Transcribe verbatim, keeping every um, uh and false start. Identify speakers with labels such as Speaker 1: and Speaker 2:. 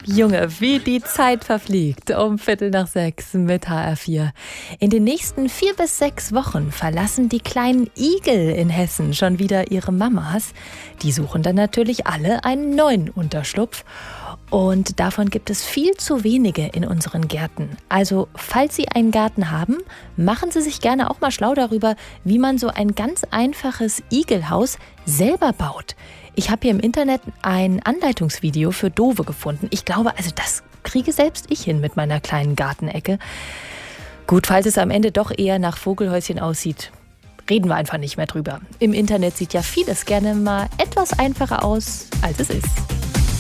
Speaker 1: Junge, wie die Zeit verfliegt. Um Viertel nach sechs mit H R vier. In den nächsten vier bis sechs Wochen verlassen die kleinen Igel in Hessen schon wieder ihre Mamas. Die suchen dann natürlich alle einen neuen Unterschlupf. Und davon gibt es viel zu wenige in unseren Gärten. Also, falls Sie einen Garten haben, machen Sie sich gerne auch mal schlau darüber, wie man so ein ganz einfaches Igelhaus selber baut. Ich habe hier im Internet ein Anleitungsvideo für Doofe gefunden. Ich glaube, also das kriege selbst ich hin mit meiner kleinen Gartenecke. Gut, falls es am Ende doch eher nach Vogelhäuschen aussieht, reden wir einfach nicht mehr drüber. Im Internet sieht ja vieles gerne mal etwas einfacher aus, als es ist.